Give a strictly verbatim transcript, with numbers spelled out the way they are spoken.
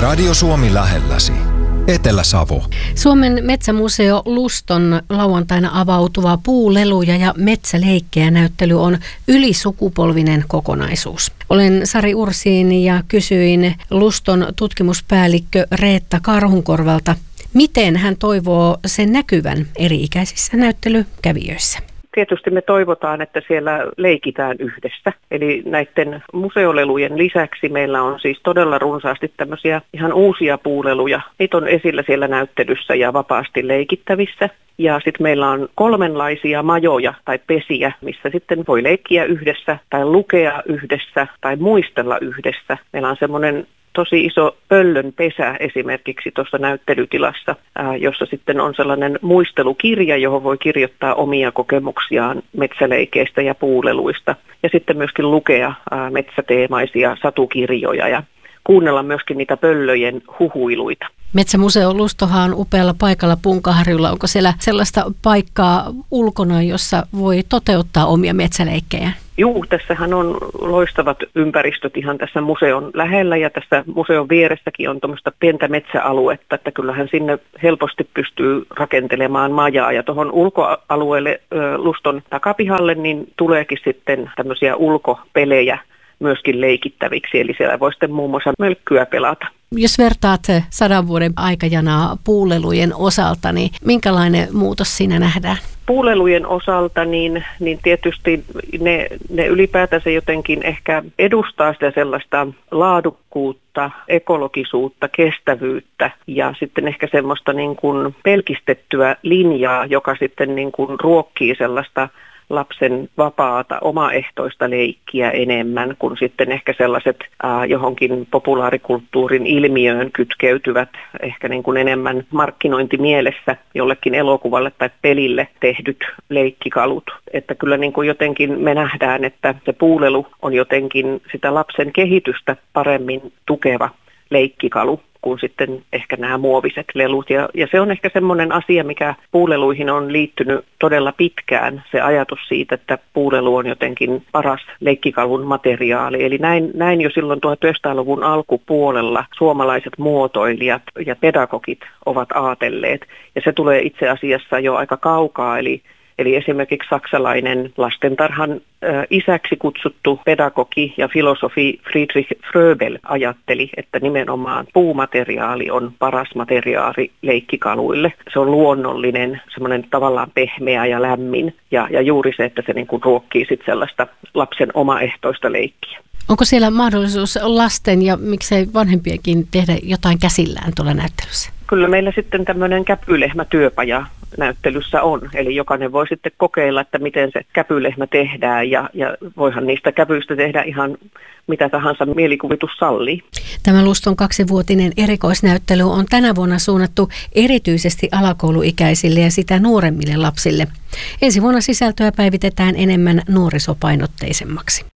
Radio Suomi lähelläsi. Etelä-Savo. Suomen metsämuseo Luston lauantaina avautuva puuleluja ja metsäleikkejä näyttely on ylisukupolvinen kokonaisuus. Olen Sari Ursiin ja kysyin Luston tutkimuspäällikkö Reetta Karhunkorvalta, miten hän toivoo sen näkyvän eri-ikäisissä näyttelykävijöissä. Tietysti me toivotaan, että siellä leikitään yhdessä. Eli näiden museolelujen lisäksi meillä on siis todella runsaasti tämmöisiä ihan uusia puuleluja. Niitä on esillä siellä näyttelyssä ja vapaasti leikittävissä. Ja sitten meillä on kolmenlaisia majoja tai pesiä, missä sitten voi leikkiä yhdessä tai lukea yhdessä tai muistella yhdessä. Meillä on semmoinen tosi iso pöllön pesä esimerkiksi tuossa näyttelytilassa, ää, jossa sitten on sellainen muistelukirja, johon voi kirjoittaa omia kokemuksiaan metsäleikeistä ja puuleluista. Ja sitten myöskin lukea ää, metsäteemaisia satukirjoja ja kuunnella myöskin niitä pöllöjen huhuiluita. Metsämuseo Lustohan on upealla paikalla Punkaharjulla. Onko siellä sellaista paikkaa ulkona, jossa voi toteuttaa omia metsäleikkejä? Juu, tässähän on loistavat ympäristöt ihan tässä museon lähellä ja tässä museon vieressäkin on tuommoista pientä metsäaluetta, että kyllähän sinne helposti pystyy rakentelemaan majaa ja tuohon ulkoalueelle Luston takapihalle niin tuleekin sitten tämmöisiä ulkopelejä myöskin leikittäviksi, eli siellä voi sitten muun muassa mölkkyä pelata. Jos vertaat sadan vuoden aikajanaa puulelujen osalta, niin minkälainen muutos siinä nähdään? Puulelujen osalta niin, niin tietysti ne, ne ylipäätänsä jotenkin ehkä edustaa sitä sellaista laadukkuutta, ekologisuutta, kestävyyttä ja sitten ehkä semmoista niin kuin pelkistettyä linjaa, joka sitten niin kuin ruokkii sellaista lapsen vapaata, omaehtoista leikkiä enemmän kuin sitten ehkä sellaiset äh, johonkin populaarikulttuurin ilmiöön kytkeytyvät ehkä niin kuin enemmän markkinointimielessä jollekin elokuvalle tai pelille tehdyt leikkikalut. Että kyllä niin kuin jotenkin me nähdään, että se puulelu on jotenkin sitä lapsen kehitystä paremmin tukeva leikkikalu kuin sitten ehkä nämä muoviset lelut. Ja, ja se on ehkä semmoinen asia, mikä puuleluihin on liittynyt todella pitkään, se ajatus siitä, että puulelu on jotenkin paras leikkikalun materiaali. Eli näin, näin jo silloin tuhatyhdeksänsataaluvun alkupuolella suomalaiset muotoilijat ja pedagogit ovat aatelleet. Ja se tulee itse asiassa jo aika kaukaa, eli Eli esimerkiksi saksalainen lastentarhan ä, isäksi kutsuttu pedagogi ja filosofi Friedrich Fröbel ajatteli, että nimenomaan puumateriaali on paras materiaali leikkikaluille. Se on luonnollinen, semmoinen tavallaan pehmeä ja lämmin ja, ja juuri se, että se niin kuin ruokkii sit sellaista lapsen omaehtoista leikkiä. Onko siellä mahdollisuus lasten ja miksei vanhempiakin tehdä jotain käsillään tuolla näyttelyssä? Kyllä meillä sitten tämmöinen käpylehmätyöpaja näyttelyssä on. Eli jokainen voi sitten kokeilla, että miten se käpylehmä tehdään ja, ja voihan niistä käpyistä tehdä ihan mitä tahansa mielikuvitus sallii. Tämä Luston kaksivuotinen erikoisnäyttely on tänä vuonna suunnattu erityisesti alakouluikäisille ja sitä nuoremmille lapsille. Ensi vuonna sisältöä päivitetään enemmän nuorisopainotteisemmaksi.